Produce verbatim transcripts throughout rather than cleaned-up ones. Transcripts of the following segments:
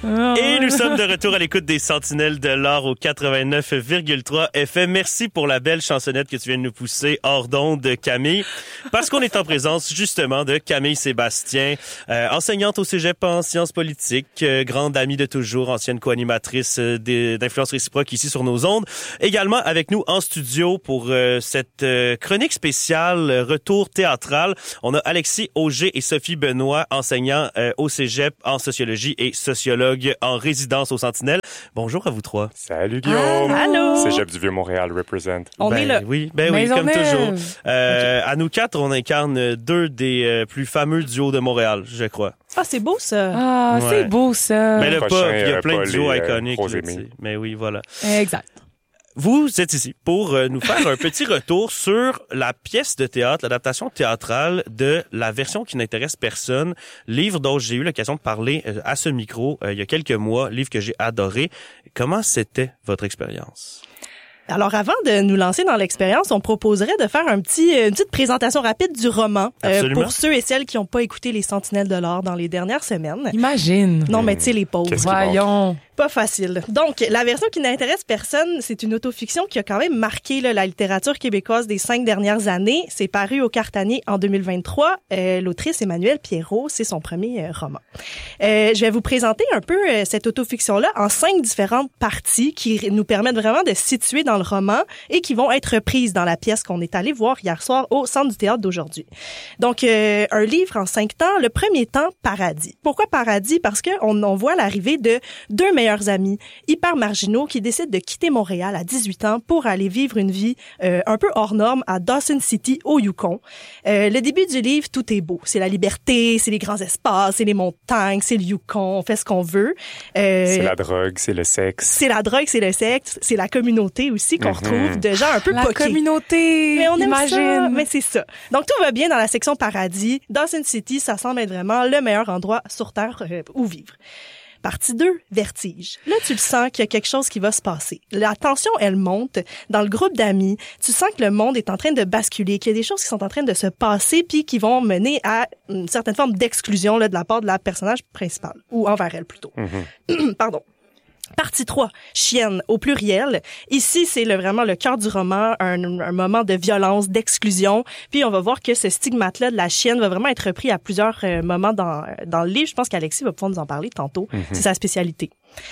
Oh. Et nous sommes de retour à l'écoute des Sentinelles de l'Or au quatre-vingt-neuf virgule trois F M. Merci pour la belle chansonnette que tu viens de nous pousser hors d'onde, Camille. Parce qu'on est en présence, justement, de Camille Sébastien, euh, enseignante au cégep en sciences politiques, euh, grande amie de toujours, ancienne co-animatrice euh, d'influence réciproque ici sur nos ondes. Également avec nous en studio pour euh, cette euh, chronique spéciale euh, Retour théâtral. On a Alexis Auger et Sophie Benoît, enseignants euh, au cégep en sociologie et sociologue en résidence aux Sentinelles. Bonjour à vous trois. Salut Guillaume. Ah, allô. Cégep du Vieux-Montréal represent. On ben, est là. Oui, ben oui, Maison comme neuve. toujours. Euh, okay. À nous quatre, on incarne deux des euh, plus fameux duos de Montréal, je crois. Ah, c'est beau ça. Ah, ouais. C'est beau ça. Mais le prochain, pas, il y a plein euh, de duos les, iconiques. euh, Là, mais oui, voilà. Exact. Vous êtes ici pour euh, nous faire un petit retour sur la pièce de théâtre, l'adaptation théâtrale de la version qui n'intéresse personne, livre dont j'ai eu l'occasion de parler euh, à ce micro euh, il y a quelques mois, livre que j'ai adoré. Comment c'était votre expérience? Alors, avant de nous lancer dans l'expérience, on proposerait de faire un petit, une petite présentation rapide du roman euh, pour ceux et celles qui n'ont pas écouté Les Sentinelles de l'Or dans les dernières semaines. Imagine. Non, mais tu sais, les pauvres. Voyons. Pas facile. Donc, la version qui n'intéresse personne, c'est une autofiction qui a quand même marqué là, la littérature québécoise des cinq dernières années. C'est paru au Cartanier en deux mille vingt-trois. Euh, L'autrice Emmanuelle Pierrot, c'est son premier euh, roman. Euh, je vais vous présenter un peu euh, cette autofiction-là en cinq différentes parties qui nous permettent vraiment de se situer dans le roman et qui vont être reprises dans la pièce qu'on est allé voir hier soir au Centre du théâtre d'aujourd'hui. Donc, euh, un livre en cinq temps. Le premier temps, Paradis. Pourquoi Paradis? Parce qu'on on voit l'arrivée de deux meilleurs amis hyper marginaux qui décident de quitter Montréal à dix-huit ans pour aller vivre une vie euh, un peu hors norme à Dawson City, au Yukon. Euh, le début du livre, tout est beau. C'est la liberté, c'est les grands espaces, c'est les montagnes, c'est le Yukon, on fait ce qu'on veut. Euh, c'est la drogue, c'est le sexe. C'est la drogue, c'est le sexe, c'est la communauté aussi qu'on mm-hmm. retrouve de gens un peu la poqués. La communauté, mais on aime imagine. Ça, mais c'est ça. Donc tout va bien dans la section Paradis. Dawson City, ça semble être vraiment le meilleur endroit sur Terre euh, où vivre. Partie deux, Vertige. Là, tu le sens qu'il y a quelque chose qui va se passer. La tension, elle monte. Dans le groupe d'amis, tu sens que le monde est en train de basculer, qu'il y a des choses qui sont en train de se passer puis qui vont mener à une certaine forme d'exclusion là, de la part de la personnage principale, ou envers elle plutôt. Mm-hmm. Pardon. Partie trois, Chienne, au pluriel. Ici, c'est le, vraiment le cœur du roman, un, un moment de violence, d'exclusion. Puis on va voir que ce stigmate-là de la chienne va vraiment être repris à plusieurs euh, moments dans, dans le livre. Je pense qu'Alexis va pouvoir nous en parler tantôt. Mm-hmm. C'est sa spécialité.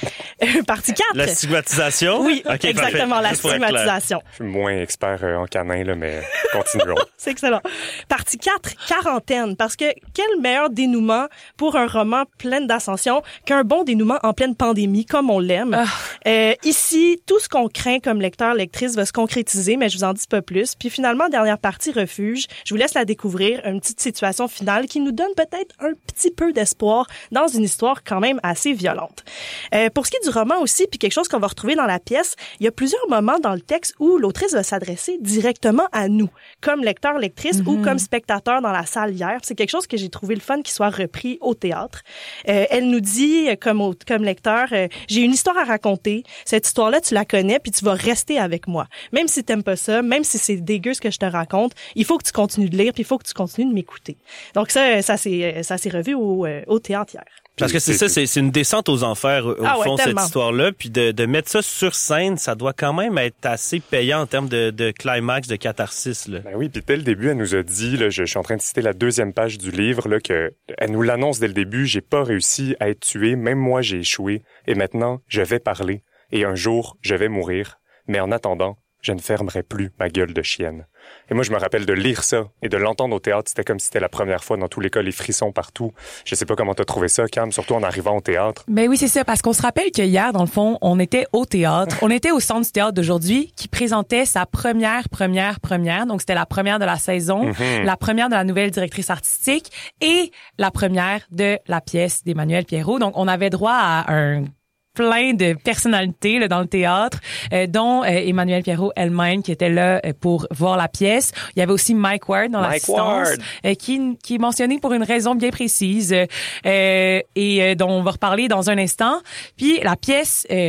Partie quatre. La stigmatisation? Oui, okay, exactement, parfait. la stigmatisation. Je suis moins expert euh, en canin, là, mais continuons. C'est excellent. Partie quatre, quarantaine. Parce que quel meilleur dénouement pour un roman plein d'ascension qu'un bon dénouement en pleine pandémie, comme on l'aime. Ah. Euh, ici, tout ce qu'on craint comme lecteur, lectrice va se concrétiser, mais je vous en dis pas plus. Puis finalement, dernière partie, Refuge. Je vous laisse la découvrir, une petite situation finale qui nous donne peut-être un petit peu d'espoir dans une histoire quand même assez violente. Euh, pour ce qui est du roman aussi, puis quelque chose qu'on va retrouver dans la pièce, il y a plusieurs moments dans le texte où l'autrice va s'adresser directement à nous, comme lecteur, lectrice mm-hmm. ou comme spectateur dans la salle hier. C'est quelque chose que j'ai trouvé le fun qui soit repris au théâtre. Euh, elle nous dit, comme, au, comme lecteur, euh, j'ai une histoire à raconter. Cette histoire-là, tu la connais, puis tu vas rester avec moi. Même si t'aimes pas ça, même si c'est dégueu ce que je te raconte, il faut que tu continues de lire, puis il faut que tu continues de m'écouter. Donc ça, ça s'est, ça s'est revu au, au théâtre hier. Parce que c'est ça, c'est, c'est une descente aux enfers, au ah fond, ouais, cette histoire-là. Puis de, de mettre ça sur scène, ça doit quand même être assez payant en termes de, de climax, de catharsis, là. Ben oui, puis dès le début, elle nous a dit, là, je, je suis en train de citer la deuxième page du livre, là, que elle nous l'annonce dès le début, j'ai pas réussi à être tué, même moi j'ai échoué, et maintenant, je vais parler, et un jour, je vais mourir, mais en attendant, je ne fermerai plus ma gueule de chienne. Et moi, je me rappelle de lire ça et de l'entendre au théâtre. C'était comme si c'était la première fois dans tous les cas, les frissons partout. Je sais pas comment t'as trouvé ça, Cam, surtout en arrivant au théâtre. Ben oui, c'est ça, parce qu'on se rappelle que hier, dans le fond, on était au théâtre. On était au Centre du théâtre d'aujourd'hui qui présentait sa première, première, première. Donc, c'était la première de la saison, mm-hmm. la première de la nouvelle directrice artistique et la première de la pièce d'Emmanuelle Pierrot. Donc, on avait droit à un plein de personnalités là, dans le théâtre, euh, dont euh, Emmanuelle Pierrot elle-même qui était là euh, pour voir la pièce. Il y avait aussi Mike Ward dans Mike l'assistance, euh, qui, qui est mentionné pour une raison bien précise euh, et euh, dont on va reparler dans un instant. Puis la pièce... Euh,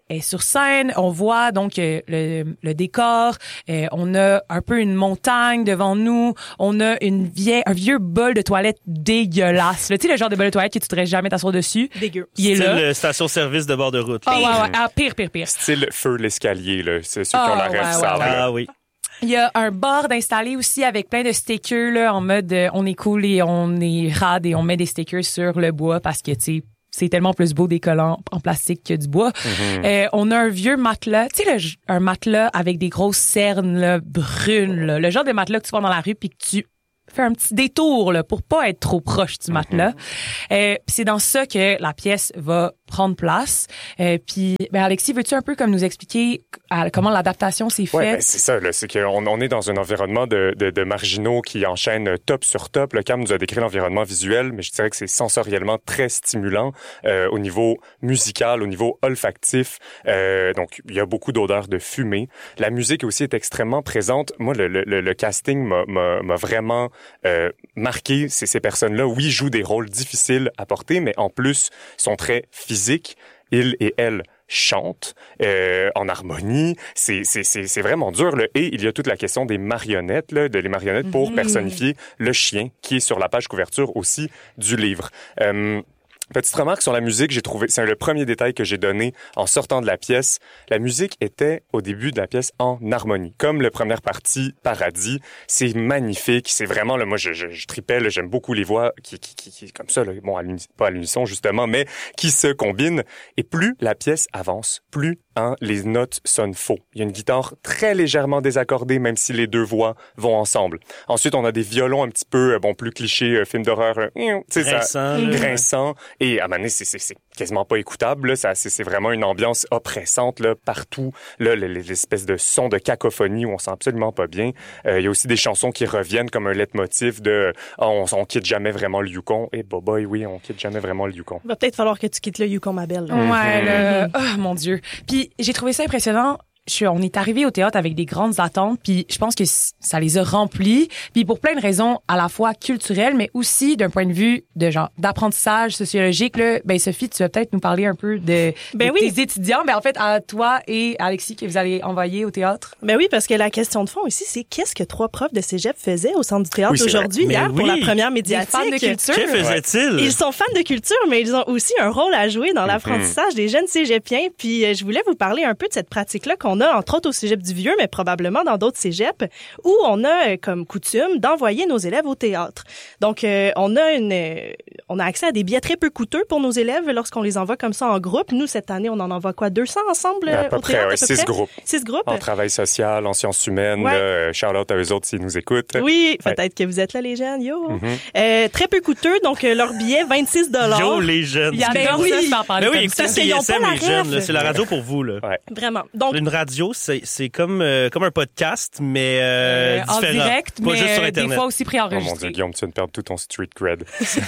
est sur scène. On voit donc euh, le, le décor. Euh, on a un peu une montagne devant nous. On a une vieille, un vieux bol de toilette dégueulasse. Tu sais, le genre de bol de toilette que tu devrais jamais t'asseoir dessus. Dégueu. Il est là. Style station-service de bord de route. Ah, ouais, ouais. Ah, pire, pire, pire. Style feu l'escalier, là. C'est ceux qui Ah, ont la ouais, rêve ouais, savent, ouais. là. Ah oui. Il y a un board installé aussi avec plein de stickers là, en mode euh, on est cool et on est rad et on met des stickers sur le bois parce que, tu sais, c'est tellement plus beau des collants en plastique que du bois. Mm-hmm. Euh, on a un vieux matelas, tu sais, le, un matelas avec des grosses cernes là, brunes, là, le genre de matelas que tu vois dans la rue puis que tu fais un petit détour là, pour pas être trop proche du matelas. Mm-hmm. Euh, puis c'est dans ça que la pièce va prendre place. Euh, puis, ben Alexis, veux-tu un peu comme nous expliquer à, comment l'adaptation s'est faite? Ouais, ben c'est ça. Là, c'est qu'on on est dans un environnement de, de, de marginaux qui enchaînent top sur top. Le Cam nous a décrit l'environnement visuel, mais je dirais que c'est sensoriellement très stimulant euh, au niveau musical, au niveau olfactif. Euh, donc, il y a beaucoup d'odeurs de fumée. La musique aussi est extrêmement présente. Moi, le, le, le casting m'a, m'a, m'a vraiment euh, marqué. C'est ces personnes-là, oui, jouent des rôles difficiles à porter, mais en plus, sont très physiques. Ils et elles chantent euh, en harmonie. C'est, c'est, c'est, c'est vraiment dur. Là. Et il y a toute la question des marionnettes, là, de les marionnettes pour mmh. personnifier le chien qui est sur la page couverture aussi du livre. Euh, Petite remarque sur la musique, j'ai trouvé, c'est le premier détail que j'ai donné en sortant de la pièce. La musique était au début de la pièce en harmonie, comme la première partie Paradis. C'est magnifique, c'est vraiment là, moi je, je, je tripais, là, j'aime beaucoup les voix qui, qui, qui, qui comme ça, là, bon, à pas à l'unisson justement, mais qui se combinent. Et plus la pièce avance, plus hein, les notes sonnent faux. Il y a une guitare très légèrement désaccordée, même si les deux voix vont ensemble. Ensuite, on a des violons un petit peu, bon, plus clichés, euh, film d'horreur, euh, tu sais, ça, grinçant. Et à un moment donné, c'est, c'est, c'est quasiment pas écoutable. Là. Ça, c'est, c'est vraiment une ambiance oppressante là, partout. Là, l'espèce de son de cacophonie où on sent absolument pas bien. Euh, il y a aussi des chansons qui reviennent comme un leitmotiv de oh, on, on quitte jamais vraiment le Yukon. Et bah boy, oui, on quitte jamais vraiment le Yukon. Il va peut-être falloir que tu quittes le Yukon, ma belle. Là. Ouais, mm-hmm. le... oh, mon Dieu. Puis j'ai trouvé ça impressionnant. Je suis, on est arrivé au théâtre avec des grandes attentes, puis je pense que ça les a remplis, puis pour plein de raisons à la fois culturelles, mais aussi d'un point de vue de genre d'apprentissage sociologique. Là, ben Sophie, tu vas peut-être nous parler un peu de, ben de oui. tes étudiants, ben en fait à toi et Alexis que vous allez envoyer au théâtre. Ben oui, parce que la question de fond ici, c'est qu'est-ce que trois profs de cégep faisaient au centre du théâtre oui, aujourd'hui mais hier oui. pour la première médiatique. Des fans de culture. Que faisaient-ils? Ils sont fans de culture, mais ils ont aussi un rôle à jouer dans l'apprentissage mm-hmm. des jeunes cégepiens. Puis euh, je voulais vous parler un peu de cette pratique-là qu'on a entre autres au cégep du Vieux, mais probablement dans d'autres cégeps, où on a comme coutume d'envoyer nos élèves au théâtre. Donc, euh, on a une, euh, on a accès à des billets très peu coûteux pour nos élèves lorsqu'on les envoie comme ça en groupe. Nous, cette année, on en envoie quoi, deux cents ensemble à peu au près, théâtre? ouais, à peu six près? groupes. Six groupes. En travail social, en sciences humaines. Ouais. Là, shout-out à eux autres s'ils nous écoutent. Oui, ouais. peut-être que vous êtes là, les jeunes. Yo. Mm-hmm. Euh, très peu coûteux, donc euh, leur billet, vingt-six dollars. Yo, les jeunes. Il y a ben oui. ça, je m'en parlais. Ben oui, comme écoutez, ça. c'est I S M, pas les la jeunes. ref. Là, c'est la radio pour vous. Là. Ouais. Vraiment. Donc, une radio, c'est, c'est comme, euh, comme un podcast, mais euh, euh, en différent. direct, pas mais juste sur euh, Internet. des fois aussi Oh mon préenregistré. Dieu, Guillaume, tu viens de perdre tout ton street cred.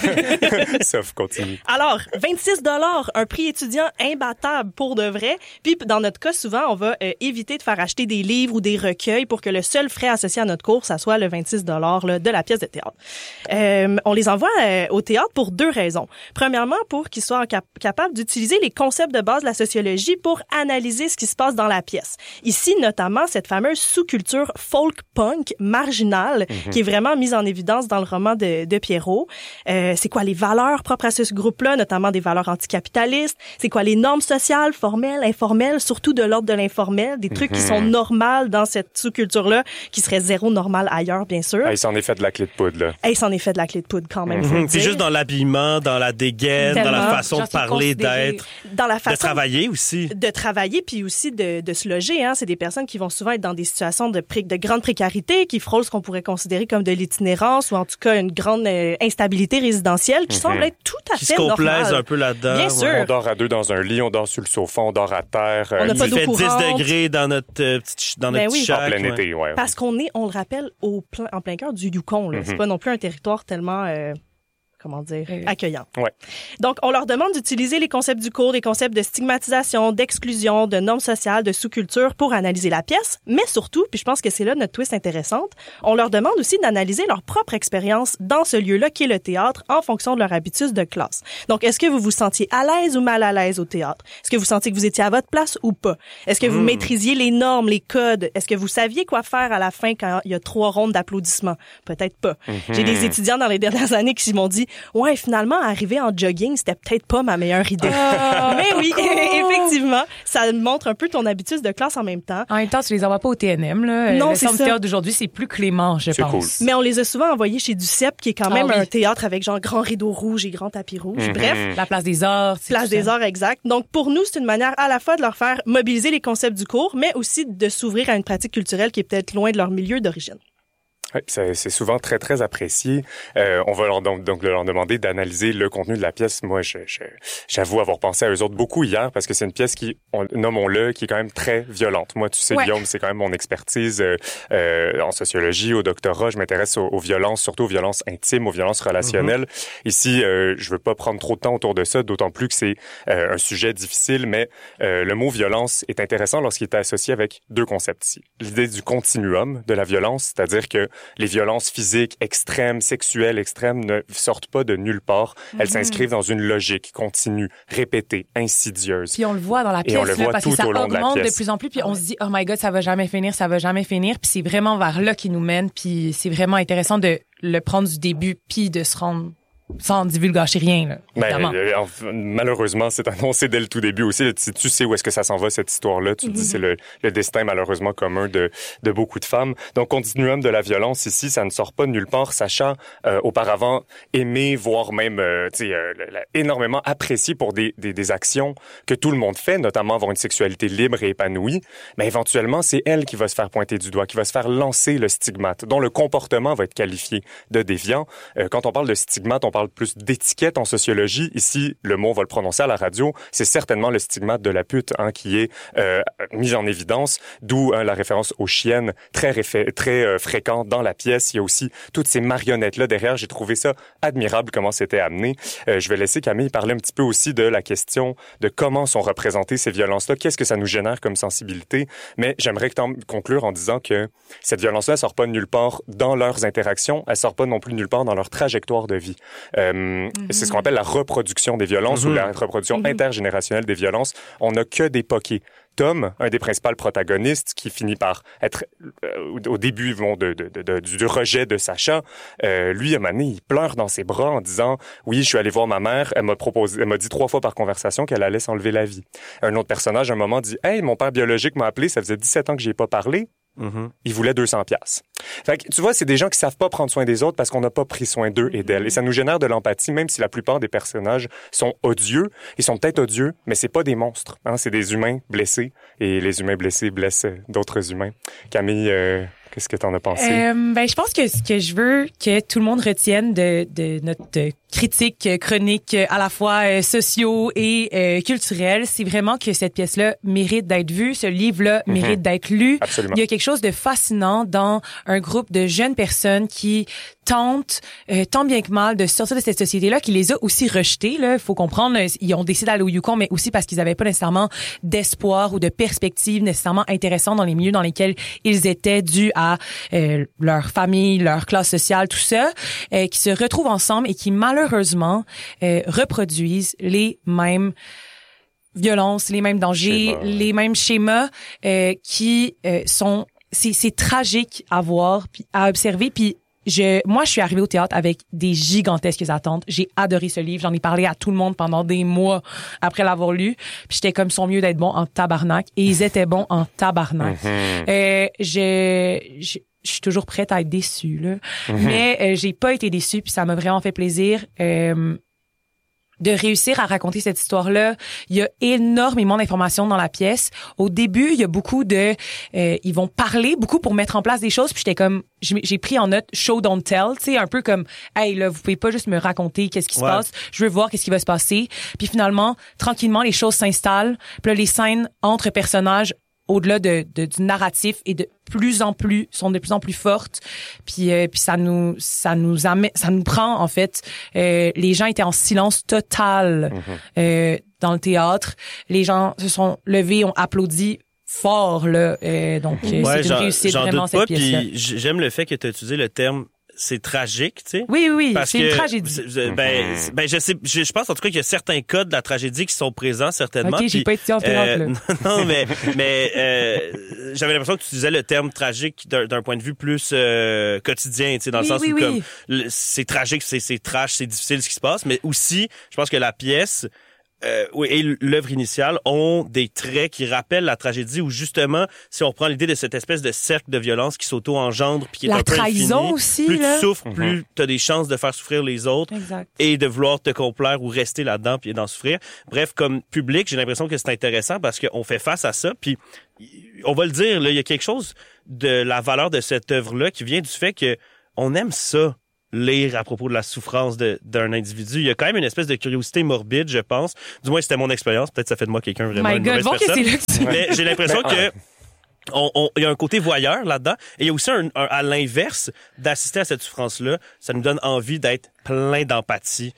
Sauf, continue. alors, vingt-six dollars, un prix étudiant imbattable pour de vrai. Puis, dans notre cas, souvent, on va euh, éviter de faire acheter des livres ou des recueils pour que le seul frais associé à notre cours, ça soit le vingt-six dollars là, de la pièce de théâtre. Euh, on les envoie euh, au théâtre pour deux raisons. Premièrement, pour qu'ils soient cap- capables d'utiliser les concepts de base de la sociologie pour analyser ce qui se passe dans la pièce. Ici, notamment, cette fameuse sous-culture folk-punk marginale mm-hmm. qui est vraiment mise en évidence dans le roman de, de Pierrot. Euh, c'est quoi les valeurs propres à ce groupe-là, notamment des valeurs anticapitalistes? C'est quoi les normes sociales, formelles, informelles, surtout de l'ordre de l'informel, des trucs mm-hmm. qui sont normales dans cette sous-culture-là, qui seraient zéro normal ailleurs, bien sûr. Hey, c'en est fait de la clé de poudre, là. Hey, c'en est fait de la clé de poudre quand même. Mm-hmm. C'est juste dans l'habillement, dans la dégaine, Tellement. dans la façon Genre, de parler, considéré. d'être, dans la façon de travailler aussi. De travailler, puis aussi de, de se loger. Hein. C'est des personnes qui vont souvent être dans des situations de, pré- de grande précarité, qui frôlent ce qu'on pourrait considérer comme de l'itinérance ou en tout cas une grande euh, instabilité résidentielle qui mm-hmm. semble être tout à qui fait se complaisent normale. un peu là-dedans. Bien ouais. sûr. On dort à deux dans un lit, on dort sur le sofa, on dort à terre. On n'a euh, pas Il d'eau fait courante. dix degrés dans notre, euh, petite, dans notre Ben petit oui. shack. en plein ouais. été, ouais. Parce qu'on est, on le rappelle, au plein, en plein cœur du Yukon. Là. Mm-hmm. C'est pas non plus un territoire tellement... Euh, comment dire, euh, accueillant. Ouais. Donc, on leur demande d'utiliser les concepts du cours, des concepts de stigmatisation, d'exclusion, de normes sociales, de sous-culture pour analyser la pièce, mais surtout, puis je pense que c'est là notre twist intéressante, on leur demande aussi d'analyser leur propre expérience dans ce lieu-là qui est le théâtre en fonction de leur habitus de classe. Donc, est-ce que vous vous sentiez à l'aise ou mal à l'aise au théâtre? Est-ce que vous sentiez que vous étiez à votre place ou pas? Est-ce que vous mmh. maîtrisiez les normes, les codes? Est-ce que vous saviez quoi faire à la fin quand il y a trois rondes d'applaudissements? Peut-être pas. Mmh. J'ai des étudiants dans les dernières années qui m'ont dit « Ouais, finalement, arriver en jogging, c'était peut-être pas ma meilleure idée. Oh, » Mais oui, effectivement, ça montre un peu ton habitus de classe en même temps. En même temps, tu les envoies pas au T N M, là. Non, le c'est centre ça. théâtre d'aujourd'hui, c'est plus clément, je c'est pense. Cool. Mais on les a souvent envoyés chez du C E P, qui est quand même ah, oui. un théâtre avec genre grand rideau rouge et grand tapis rouge. Mm-hmm. Bref. La place des arts. Place des ça. arts, exact. Donc, pour nous, c'est une manière à la fois de leur faire mobiliser les concepts du cours, mais aussi de s'ouvrir à une pratique culturelle qui est peut-être loin de leur milieu d'origine. Oui, c'est, c'est souvent très, très apprécié. Euh, on va leur, donc, donc leur demander d'analyser le contenu de la pièce. Moi, je, je, j'avoue avoir pensé à eux autres beaucoup hier parce que c'est une pièce qui, on, nommons-le, qui est quand même très violente. Moi, tu sais, ouais. Guillaume, c'est quand même mon expertise euh, euh, en sociologie, au doctorat. Je m'intéresse aux, aux violences, surtout aux violences intimes, aux violences relationnelles. Mm-hmm. Ici, euh, je veux pas prendre trop de temps autour de ça, d'autant plus que c'est euh, un sujet difficile, mais euh, le mot violence est intéressant lorsqu'il est associé avec deux concepts ici. L'idée du continuum de la violence, c'est-à-dire que les violences physiques extrêmes, sexuelles extrêmes ne sortent pas de nulle part. Elles mm-hmm. s'inscrivent dans une logique continue, répétée, insidieuse. Puis on le voit dans la pièce, et on le là, voit parce tout que ça au long augmente de, de plus en plus. Puis on se dit, oh my God, ça va jamais finir, ça va jamais finir. Puis c'est vraiment vers là qu'il nous mène. Puis c'est vraiment intéressant de le prendre du début puis de se rendre sans divulgacher rien, là, évidemment. Ben, euh, malheureusement, c'est annoncé dès le tout début aussi. Tu, tu sais où est-ce que ça s'en va, cette histoire-là. Tu mm-hmm. dis c'est le, le destin, malheureusement, commun de, de beaucoup de femmes. Donc, continuum de la violence ici, ça ne sort pas de nulle part, sachant euh, auparavant aimer, voire même euh, tu sais, euh, énormément apprécié pour des, des, des actions que tout le monde fait, notamment avoir une sexualité libre et épanouie. Mais éventuellement, c'est elle qui va se faire pointer du doigt, qui va se faire lancer le stigmate, dont le comportement va être qualifié de déviant. Euh, quand on parle de stigmate, on parle plus d'étiquette en sociologie. Ici, le mot, on va le prononcer à la radio, c'est certainement le stigmate de la pute hein, qui est euh, mis en évidence, d'où hein, la référence aux chiennes, très, réfé- très euh, fréquente dans la pièce. Il y a aussi toutes ces marionnettes-là derrière. J'ai trouvé ça admirable comment c'était amené. Euh, je vais laisser Camille parler un petit peu aussi de la question de comment sont représentées ces violences-là, qu'est-ce que ça nous génère comme sensibilité. Mais j'aimerais conclure en disant que cette violence-là, elle sort pas de nulle part dans leurs interactions, elle sort pas non plus de nulle part dans leur trajectoire de vie. Euh, mm-hmm. C'est ce qu'on appelle la reproduction des violences mm-hmm. ou la reproduction mm-hmm. intergénérationnelle des violences. On n'a que des poquets. Tom, un des principaux protagonistes, qui finit par être euh, au début bon, de, de, de, de, du rejet de Sacha, euh, lui, à un moment donné, il pleure dans ses bras en disant « Oui, je suis allé voir ma mère, elle m'a proposé, elle m'a dit trois fois par conversation qu'elle allait s'enlever la vie. » Un autre personnage, à un moment, dit « Hey, mon père biologique m'a appelé, ça faisait dix-sept ans que j'y ai pas parlé. » Mm-hmm. Il voulait deux cents piastres. Fait que, tu vois, c'est des gens qui savent pas prendre soin des autres parce qu'on n'a pas pris soin d'eux et d'elles. Et ça nous génère de l'empathie, même si la plupart des personnages sont odieux. Ils sont peut-être odieux, mais c'est pas des monstres. Hein? C'est des humains blessés. Et les humains blessés blessent d'autres humains. Camille, euh, qu'est-ce que t'en as pensé? Euh, ben, je pense que ce que je veux que tout le monde retienne de, de notre critique chronique à la fois euh, socio et euh, culturelle, c'est vraiment que cette pièce-là mérite d'être vue, ce livre-là mm-hmm. mérite d'être lu. Absolument. Il y a quelque chose de fascinant dans un groupe de jeunes personnes qui tentent euh, tant bien que mal de sortir de cette société-là, qui les a aussi rejetés. Là, faut comprendre, ils ont décidé d'aller au Yukon, mais aussi parce qu'ils n'avaient pas nécessairement d'espoir ou de perspective nécessairement intéressante dans les milieux dans lesquels ils étaient, dû à euh, leur famille, leur classe sociale, tout ça, euh, qui se retrouvent ensemble et qui malheureusement euh, reproduisent les mêmes violences, les mêmes dangers, schéma, ouais. les mêmes schémas euh, qui euh, sont c'est c'est tragique à voir puis à observer. Puis je moi je suis arrivée au théâtre avec des gigantesques attentes. J'ai adoré ce livre, j'en ai parlé à tout le monde pendant des mois après l'avoir lu. Puis j'étais comme son mieux d'être bon en tabarnak et ils étaient bons en tabarnak. Mm-hmm. Euh, je, je je suis toujours prête à être déçue là, mm-hmm. mais euh, j'ai pas été déçue puis ça m'a vraiment fait plaisir. Euh, de réussir à raconter cette histoire-là. Il y a énormément d'informations dans la pièce. Au début, il y a beaucoup de... Euh, ils vont parler beaucoup pour mettre en place des choses. Puis j'étais comme... J'ai, j'ai pris en note « show, don't tell », tu sais, un peu comme « Hey, là, vous pouvez pas juste me raconter qu'est-ce qui ouais. se passe. Je veux voir qu'est-ce qui va se passer. » Puis finalement, tranquillement, les choses s'installent. Puis là, les scènes entre personnages au-delà de, de du narratif et de plus en plus sont de plus en plus fortes. Puis euh, puis ça nous ça nous amène, ça nous prend en fait. Euh, les gens étaient en silence total mm-hmm. euh, dans le théâtre. Les gens se sont levés, ont applaudi fort là. Euh, donc euh, ouais, c'est une réussite j'en vraiment doute cette pas, pièce-là. Puis j'aime le fait que tu as utilisé le terme c'est tragique, tu sais. Oui, oui, parce c'est que, une tragédie. Ben, ben, je sais, je, je pense en tout cas qu'il y a certains cas de la tragédie qui sont présents certainement. Ok, j'ai puis, pas été en théâtre, là. euh, non, mais, mais euh, j'avais l'impression que tu utilisais le terme tragique d'un, d'un point de vue plus euh, quotidien, tu sais, dans oui, le sens oui, où oui. comme le, c'est tragique, c'est, c'est trash, c'est difficile ce qui se passe, mais aussi, je pense que la pièce. Euh, oui, et l'œuvre initiale ont des traits qui rappellent la tragédie où justement, si on reprend l'idée de cette espèce de cercle de violence qui s'auto-engendre puis qui est la un peu trahison infini, aussi, plus là. tu souffres, Mm-hmm. plus tu as des chances de faire souffrir les autres Exact. et de vouloir te complaire ou rester là-dedans puis d'en souffrir. Bref, comme public, j'ai l'impression que c'est intéressant parce qu'on fait face à ça puis on va le dire, là, il y a quelque chose de la valeur de cette œuvre-là qui vient du fait que on aime ça. Lire à propos de la souffrance de, d'un individu. Il y a quand même une espèce de curiosité morbide, je pense. Du moins, c'était mon expérience. Peut-être ça fait de moi quelqu'un vraiment My une God, mauvaise bon que personne. c'est là que tu... Mais j'ai l'impression que on, on, il y a un côté voyeur là-dedans. Et il y a aussi un, un, à l'inverse, d'assister à cette souffrance-là. Ça nous donne envie d'être plein d'empathie,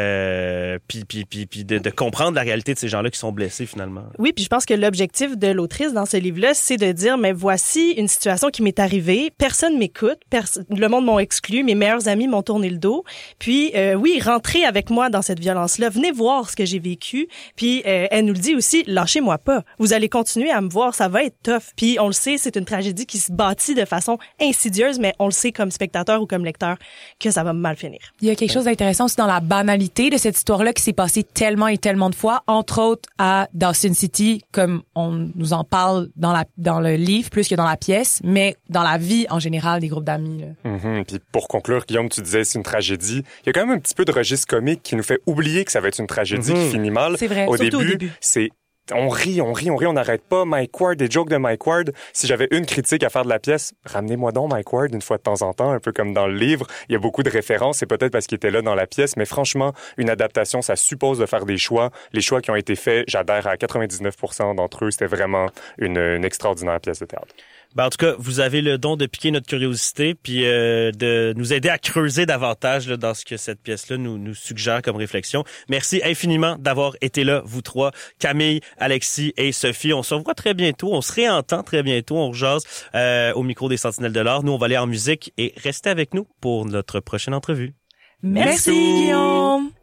euh, puis, puis, puis, puis de, de comprendre la réalité de ces gens-là qui sont blessés finalement. Oui, puis je pense que l'objectif de l'autrice dans ce livre-là, c'est de dire, mais voici une situation qui m'est arrivée, personne m'écoute, pers- le monde m'a exclu, mes meilleurs amis m'ont tourné le dos, puis euh, oui, rentrez avec moi dans cette violence-là, venez voir ce que j'ai vécu, puis euh, elle nous le dit aussi, lâchez-moi pas, vous allez continuer à me voir, ça va être tough, puis on le sait, c'est une tragédie qui se bâtit de façon insidieuse, mais on le sait comme spectateur ou comme lecteur que ça va mal finir. Il y a quelque chose d'intéressant aussi dans la banalité de cette histoire-là qui s'est passée tellement et tellement de fois, entre autres à Dawson City, comme on nous en parle dans la dans le livre plus que dans la pièce, mais dans la vie en général des groupes d'amis. Là. Mm-hmm. Puis pour conclure, Guillaume, tu disais c'est une tragédie. Il y a quand même un petit peu de registre comique qui nous fait oublier que ça va être une tragédie Mm-hmm. qui finit mal. C'est vrai, au surtout début, au début. C'est on rit, on rit, on rit, on n'arrête pas. Mike Ward, des jokes de Mike Ward. Si j'avais une critique à faire de la pièce, ramenez-moi donc Mike Ward une fois de temps en temps, un peu comme dans le livre. Il y a beaucoup de références, c'est peut-être parce qu'il était là dans la pièce, mais franchement, une adaptation, ça suppose de faire des choix. Les choix qui ont été faits, j'adhère à quatre-vingt-dix-neuf pour cent d'entre eux. C'était vraiment une, une extraordinaire pièce de théâtre. Ben, en tout cas, vous avez le don de piquer notre curiosité puis euh, de nous aider à creuser davantage là, dans ce que cette pièce-là nous, nous suggère comme réflexion. Merci infiniment d'avoir été là, vous trois, Camille, Alexis et Sophie. On se revoit très bientôt, on se réentend très bientôt, on rejase euh, au micro des Sentinelles de l'Art. Nous, on va aller en musique et restez avec nous pour notre prochaine entrevue. Merci, Merci Guillaume!